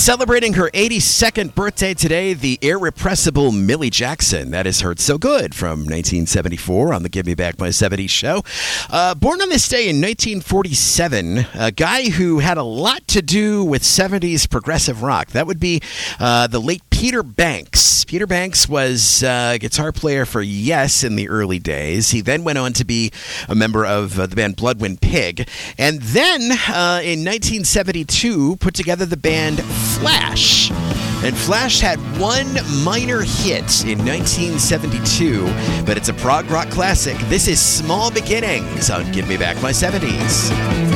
Celebrating her 82nd birthday today, the irrepressible Millie Jackson. That is Hurt So Good from 1974 on the Give Me Back My 70s show. Born on this day in 1947, a guy who had a lot to do with 70s progressive rock. That would be the late Peter Banks. Peter Banks was a guitar player for Yes in the early days. He then went on to be a member of the band Bloodwind Pig. And then in 1972 put together the band Flash. And Flash had one minor hit in 1972, but it's a prog rock classic. This is Small Beginnings on Give Me Back My 70s.